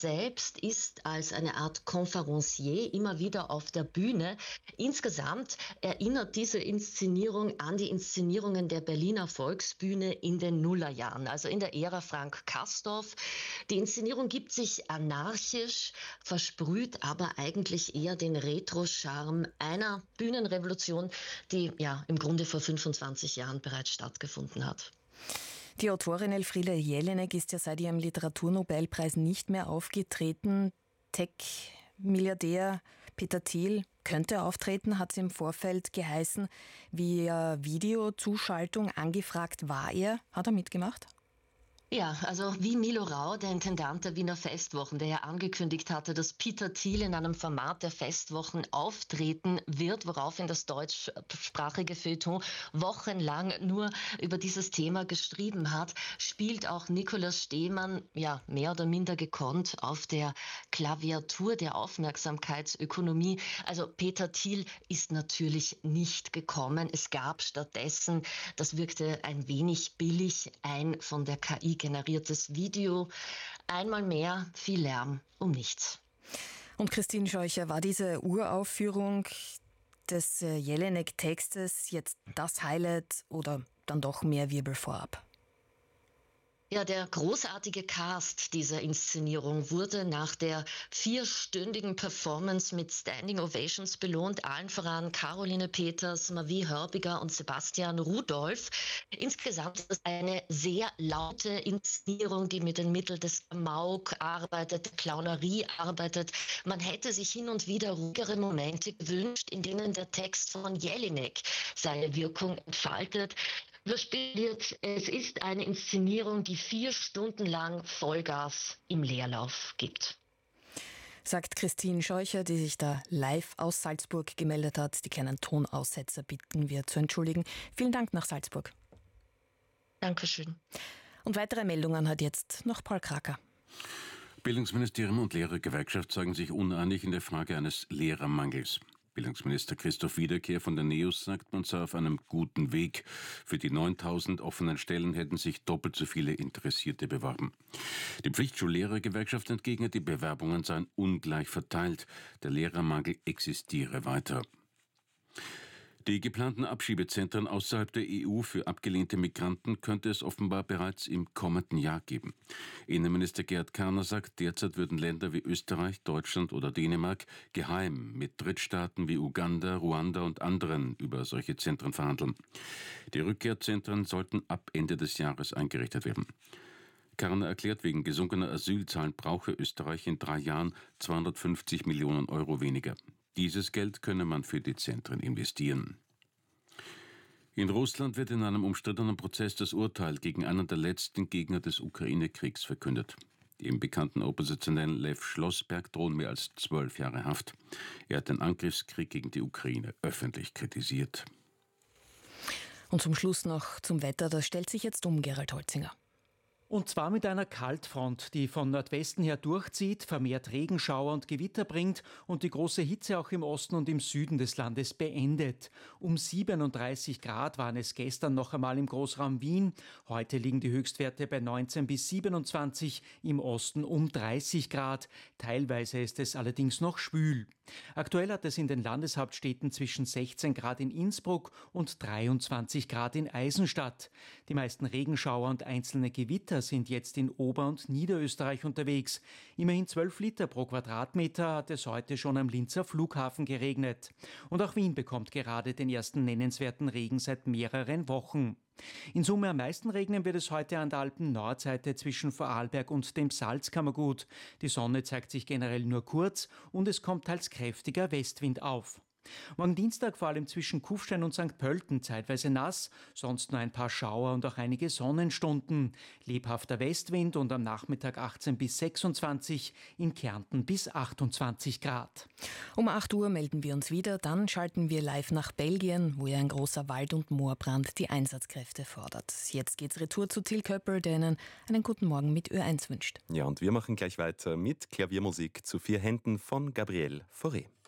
selbst ist als eine Art Conférencier immer wieder auf der Bühne. Insgesamt erinnert diese Inszenierung an die Inszenierungen der Berliner Volksbühne in den Nullerjahren, also in der Ära Frank Castorf. Die Inszenierung gibt sich anarchisch, versprüht aber eigentlich eher den Retro-Charme einer Bühnenrevolution, die ja im Grunde vor 25 Jahren bereits stattgefunden hat. Die Autorin Elfriede Jelinek ist ja seit ihrem Literaturnobelpreis nicht mehr aufgetreten. Tech-Milliardär Peter Thiel könnte auftreten, hat es im Vorfeld geheißen. Via Videozuschaltung angefragt war er. Hat er mitgemacht? Ja, also wie Milo Rau, der Intendant der Wiener Festwochen, der ja angekündigt hatte, dass Peter Thiel in einem Format der Festwochen auftreten wird, woraufhin das deutschsprachige Feuilleton wochenlang nur über dieses Thema geschrieben hat, spielt auch Nikolaus Stehmann, ja, mehr oder minder gekonnt auf der Klaviatur der Aufmerksamkeitsökonomie. Also Peter Thiel ist natürlich nicht gekommen. Es gab stattdessen, das wirkte ein wenig billig, ein von der KI generiertes Video. Einmal mehr viel Lärm um nichts. Und Christine Scheucher, war diese Uraufführung des Jelinek-Textes jetzt das Highlight oder dann doch mehr Wirbel vorab? Ja, der großartige Cast dieser Inszenierung wurde nach der 4-stündigen Performance mit Standing Ovations belohnt, allen voran Caroline Peters, Marie Hörbiger und Sebastian Rudolph. Insgesamt ist es eine sehr laute Inszenierung, die mit den Mitteln des Klamauk arbeitet, der Clownerie arbeitet. Man hätte sich hin und wieder ruhigere Momente gewünscht, in denen der Text von Jelinek seine Wirkung entfaltet. Es ist eine Inszenierung, die 4 Stunden lang Vollgas im Leerlauf gibt. Sagt Christine Scheucher, die sich da live aus Salzburg gemeldet hat. Die kleinen Tonaussetzer bitten wir zu entschuldigen. Vielen Dank nach Salzburg. Dankeschön. Und weitere Meldungen hat jetzt noch Paul Kraker. Bildungsministerium und Lehrergewerkschaft zeigen sich uneinig in der Frage eines Lehrermangels. Bildungsminister Christoph Wiederkehr von der NEOS sagt, man sei auf einem guten Weg. Für die 9.000 offenen Stellen hätten sich doppelt so viele Interessierte beworben. Die Pflichtschullehrergewerkschaft entgegnet, die Bewerbungen seien ungleich verteilt. Der Lehrermangel existiere weiter. Die geplanten Abschiebezentren außerhalb der EU für abgelehnte Migranten könnte es offenbar bereits im kommenden Jahr geben. Innenminister Gerhard Karner sagt, derzeit würden Länder wie Österreich, Deutschland oder Dänemark geheim mit Drittstaaten wie Uganda, Ruanda und anderen über solche Zentren verhandeln. Die Rückkehrzentren sollten ab Ende des Jahres eingerichtet werden. Karner erklärt, wegen gesunkener Asylzahlen brauche Österreich in 3 Jahren 250 Millionen Euro weniger. Dieses Geld könne man für die Zentren investieren. In Russland wird in einem umstrittenen Prozess das Urteil gegen einen der letzten Gegner des Ukraine-Kriegs verkündet. Dem bekannten Oppositionellen Lev Schlossberg drohen mehr als 12 Jahre Haft. Er hat den Angriffskrieg gegen die Ukraine öffentlich kritisiert. Und zum Schluss noch zum Wetter. Das stellt sich jetzt um, Gerald Holzinger. Und zwar mit einer Kaltfront, die von Nordwesten her durchzieht, vermehrt Regenschauer und Gewitter bringt und die große Hitze auch im Osten und im Süden des Landes beendet. Um 37 Grad waren es gestern noch einmal im Großraum Wien. Heute liegen die Höchstwerte bei 19 bis 27, im Osten um 30 Grad. Teilweise ist es allerdings noch schwül. Aktuell hat es in den Landeshauptstädten zwischen 16 Grad in Innsbruck und 23 Grad in Eisenstadt. Die meisten Regenschauer und einzelne Gewitter sind jetzt in Ober- und Niederösterreich unterwegs. Immerhin 12 Liter pro Quadratmeter hat es heute schon am Linzer Flughafen geregnet. Und auch Wien bekommt gerade den ersten nennenswerten Regen seit mehreren Wochen. In Summe am meisten regnen wird es heute an der Alpen-Nordseite zwischen Vorarlberg und dem Salzkammergut. Die Sonne zeigt sich generell nur kurz und es kommt teils kräftiger Westwind auf. Morgen Dienstag vor allem zwischen Kufstein und St. Pölten zeitweise nass, sonst nur ein paar Schauer und auch einige Sonnenstunden. Lebhafter Westwind und am Nachmittag 18 bis 26, in Kärnten bis 28 Grad. Um 8 Uhr melden wir uns wieder, dann schalten wir live nach Belgien, wo ja ein großer Wald- und Moorbrand die Einsatzkräfte fordert. Jetzt geht's retour zu Till Köppel, der Ihnen einen guten Morgen mit Ö1 wünscht. Ja, und wir machen gleich weiter mit Klaviermusik zu 4 Händen von Gabrielle Fauré.